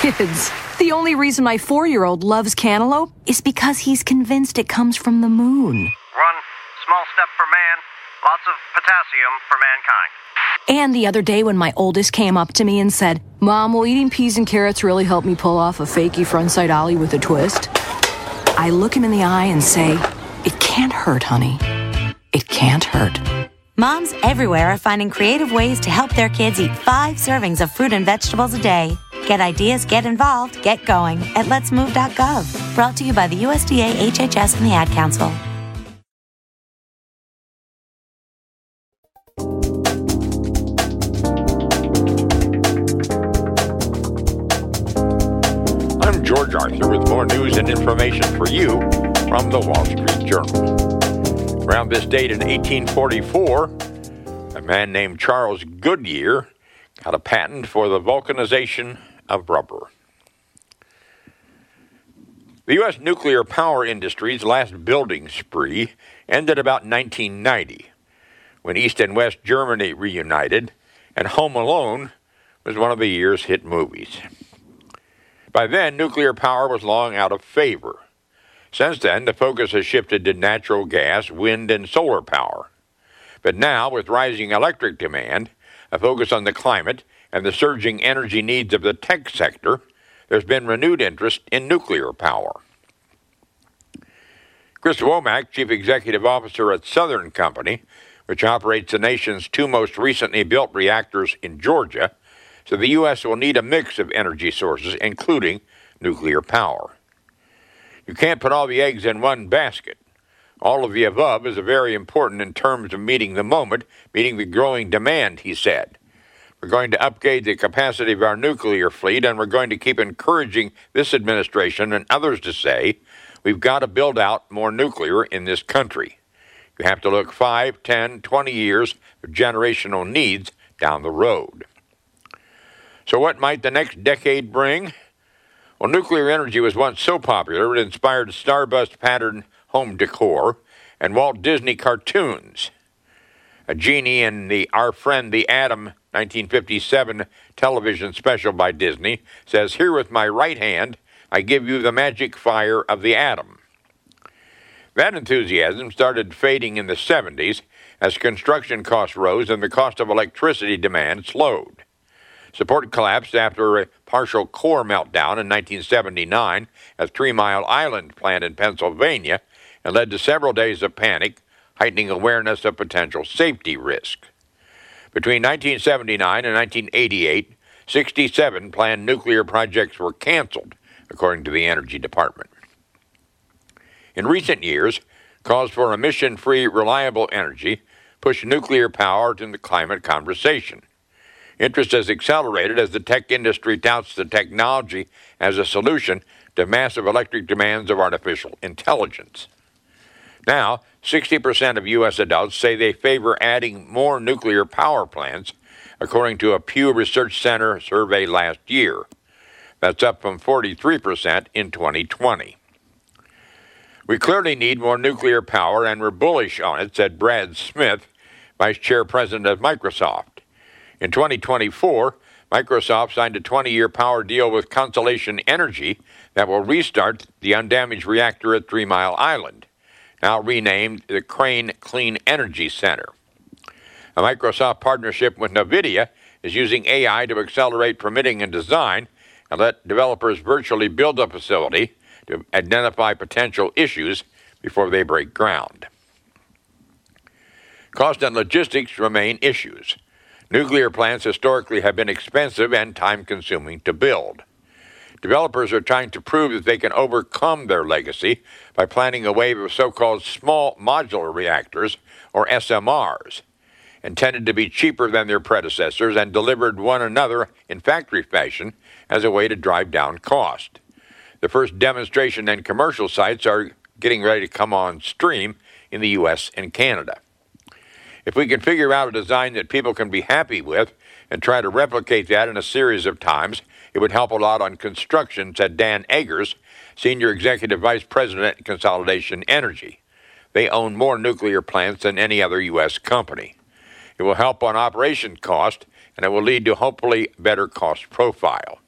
kids. The only reason my 4-year-old loves cantaloupe is because he's convinced it comes from the moon. One small step for man, lots of potassium for mankind. And the other day when my oldest came up to me and said, "Mom, will eating peas and carrots really help me pull off a fakey frontside ollie with a twist?" I look him in the eye and say, "It can't hurt, honey. It can't hurt." Moms everywhere are finding creative ways to help their kids eat 5 servings of fruit and vegetables a day. Get ideas, get involved, get going at letsmove.gov. Brought to you by the USDA, HHS, and the Ad Council. I'm George Arthur with more news and information for you from the Wall Street Journal. Around this date in 1844, a man named Charles Goodyear got a patent for the vulcanization of rubber. The U.S. nuclear power industry's last building spree ended about 1990, when East and West Germany reunited, and Home Alone was one of the year's hit movies. By then, nuclear power was long out of favor. Since then, the focus has shifted to natural gas, wind, and solar power. But now, with rising electric demand, a focus on the climate, and the surging energy needs of the tech sector, there's been renewed interest in nuclear power. Chris Womack, Chief Executive Officer at Southern Company, which operates the nation's 2 most recently built reactors in Georgia, said the U.S. will need a mix of energy sources, including nuclear power. You can't put all the eggs in one basket. All of the above is very important in terms of meeting the moment, meeting the growing demand, he said. We're going to upgrade the capacity of our nuclear fleet, and we're going to keep encouraging this administration and others to say, we've got to build out more nuclear in this country. You have to look 5, 10, 20 years of generational needs down the road. So what might the next decade bring? Well, nuclear energy was once so popular it inspired starburst pattern home decor and Walt Disney cartoons. A genie in the Our Friend the Atom 1957 television special by Disney says, "Here with my right hand, I give you the magic fire of the atom." That enthusiasm started fading in the 70s as construction costs rose and the cost of electricity demand slowed. Support collapsed after a partial core meltdown in 1979 at 3 Mile Island plant in Pennsylvania and led to several days of panic, heightening awareness of potential safety risk. Between 1979 and 1988, 67 planned nuclear projects were canceled, according to the Energy Department. In recent years, calls for emission-free, reliable energy pushed nuclear power into the climate conversation. Interest has accelerated as the tech industry touts the technology as a solution to massive electric demands of artificial intelligence. Now, 60% of U.S. adults say they favor adding more nuclear power plants, according to a Pew Research Center survey last year. That's up from 43% in 2020. We clearly need more nuclear power, and we're bullish on it, said Brad Smith, Vice Chair President of Microsoft. In 2024, Microsoft signed a 20-year power deal with Constellation Energy that will restart the undamaged reactor at 3 Mile Island, now renamed the Crane Clean Energy Center. A Microsoft partnership with NVIDIA is using AI to accelerate permitting and design and let developers virtually build a facility to identify potential issues before they break ground. Cost and logistics remain issues. Nuclear plants historically have been expensive and time-consuming to build. Developers are trying to prove that they can overcome their legacy by planning a wave of so-called small modular reactors, or SMRs, intended to be cheaper than their predecessors and delivered one another in factory fashion as a way to drive down cost. The first demonstration and commercial sites are getting ready to come on stream in the U.S. and Canada. If we can figure out a design that people can be happy with and try to replicate that in a series of times, it would help a lot on construction, said Dan Eggers, Senior Executive Vice President at Constellation Energy. They own more nuclear plants than any other U.S. company. It will help on operation cost, and it will lead to hopefully better cost profile.